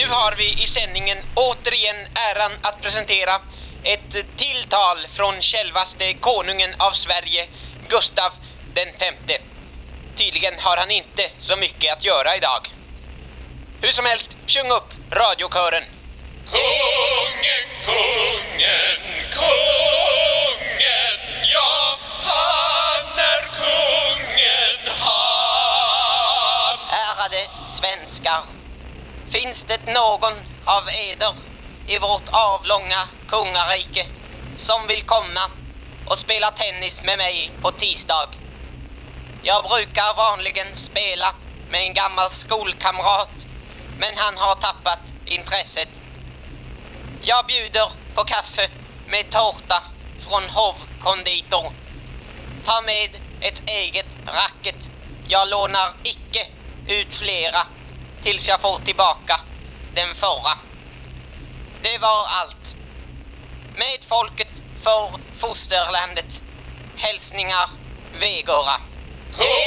har vi i sändningen återigen äran att presentera ett tilltal från självaste konungen av Sverige, Gustav den femte. Tydligen har han inte så mycket att göra idag. Hur som helst, sjung upp radiokören. Kungen, kungen, kungen, ja, han är kungen, han. Ärade svenskar, finns det någon av eder i vårt avlånga kungarike som vill komma och spela tennis med mig på tisdag? Jag brukar vanligen spela med en gammal skolkamrat, men han har tappat intresset. Jag bjuder på kaffe med tårta från hovkonditorn. Ta med ett eget racket. Jag lånar icke ut flera tills jag får tillbaka den förra. Det var allt. Med folket för fosterlandet. Hälsningar Vegåra.